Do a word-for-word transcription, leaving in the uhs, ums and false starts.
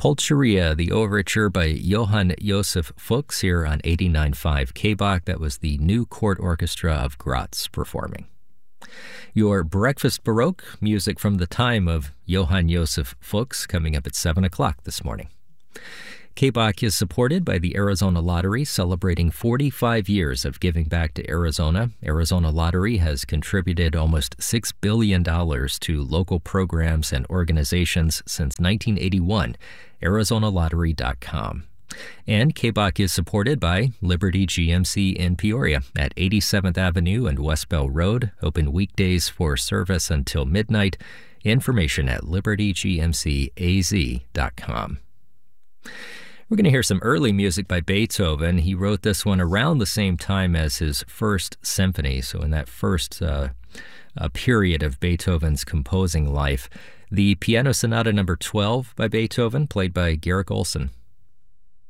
Polcheria, the overture by Johann Josef Fuchs here on eighty-nine point five K B O C. That was the New Court Orchestra of Graz performing. Your Breakfast Baroque, music from the time of Johann Josef Fuchs, coming up at seven o'clock this morning. K B O C is supported by the Arizona Lottery, celebrating forty-five years of giving back to Arizona. Arizona Lottery has contributed almost six billion dollars to local programs and organizations since nineteen eighty-one. Arizona Lottery dot com. And K B O C is supported by Liberty G M C in Peoria at eighty-seventh Avenue and West Bell Road, open weekdays for service until midnight. Information at liberty g m c a z dot com. We're going to hear some early music by Beethoven. He wrote this one around the same time as his first symphony, so in that first uh, uh, period of Beethoven's composing life. The Piano Sonata number twelve by Beethoven, played by Garrick Olson.